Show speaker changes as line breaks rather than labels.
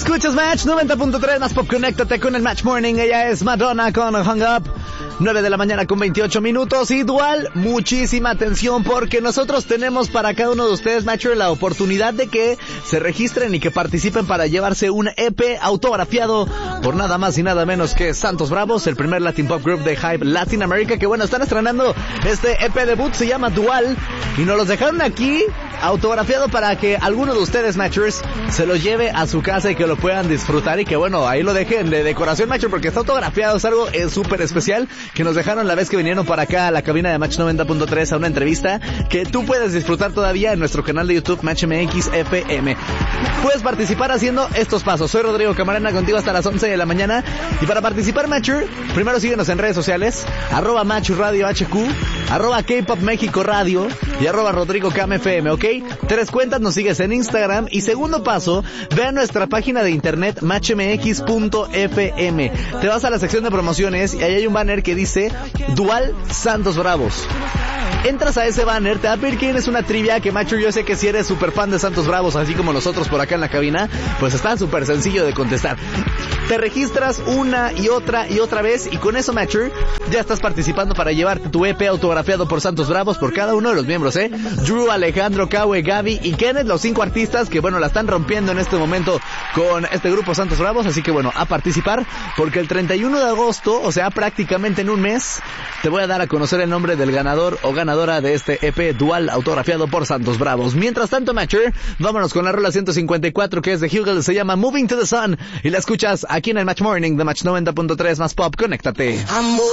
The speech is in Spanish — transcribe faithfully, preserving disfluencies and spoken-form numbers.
Escuchas Match noventa punto tres, más pop, conéctate con el Match Morning. Ella es Madonna con Hung Up. nueve de la mañana con veintiocho minutos. Y Dual, muchísima atención porque nosotros tenemos para cada uno de ustedes, Matcher, la oportunidad de que se registren y que participen para llevarse un E P autografiado por nada más y nada menos que Santos Bravos, el primer Latin Pop Group de Hype Latin America, que bueno, están estrenando este E P debut, se llama Dual, y nos los dejaron aquí autografiado para que alguno de ustedes, Matchers, se lo lleve a su casa y que lo puedan disfrutar y que bueno, ahí lo dejen de decoración, Matcher, porque está autografiado, es algo eh, súper especial que nos dejaron la vez que vinieron para acá a la cabina de Match noventa punto tres a una entrevista que tú puedes disfrutar todavía en nuestro canal de YouTube Match M X F M. Puedes participar haciendo estos pasos. Soy Rodrigo Camarena, contigo hasta las once de la mañana, y para participar, Matcher, primero síguenos en redes sociales, arroba Match Radio H Q, arroba K-Pop México Radio y arroba Rodrigo Cam F M, ¿ok? Tres cuentas, nos sigues en Instagram. Y segundo paso, ve a nuestra página de internet match m x punto f m. Te vas a la sección de promociones y ahí hay un banner que dice Dual Santos Bravos. Entras a ese banner, te va a pedir quién es una trivia que, Macho, yo sé que si eres súper fan de Santos Bravos, así como nosotros por acá en la cabina, pues está súper sencillo de contestar. Te registras una y otra y otra vez y con eso, Macho, ya estás participando para llevarte tu E P autografiado por Santos Bravos, por cada uno de los miembros, ¿eh? Drew, Alejandro, Kawe, Gaby y Kenneth, los cinco artistas que, bueno, la están rompiendo en este momento con este grupo Santos Bravos, así que, bueno, a participar, porque el treinta y uno de agosto, o sea, prácticamente en un mes, te voy a dar a conocer el nombre del ganador o ganadora de este E P Dual autografiado por Santos Bravos. Mientras tanto, Matcher, vámonos con la rola ciento cincuenta y cuatro que es de Hugel, se llama Moving to the Sun y la escuchas aquí en el Match Morning de Match noventa punto tres, más pop, conéctate.